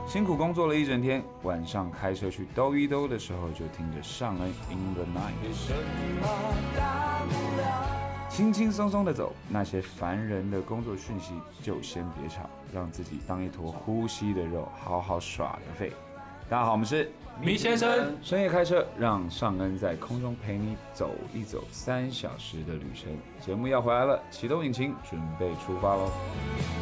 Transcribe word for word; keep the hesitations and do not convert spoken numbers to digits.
辛苦工作了一整天，晚上开车去兜一兜的时候，就听着尚恩 In the Night， 轻轻松松的走，那些烦人的工作讯息就先别吵，让自己当一坨呼吸的肉，好好耍个废。大家好，我们是米先生， 深夜开车，让尚恩在空中陪你走一走三小时的旅程。节目要回来了，启动引擎，准备出发喽！